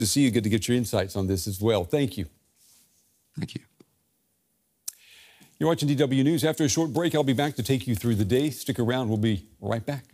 to see you. Good to get your insights on this as well. Thank you. Thank you. You're watching DW News. After a short break, I'll be back to take you through the day. Stick around. We'll be right back.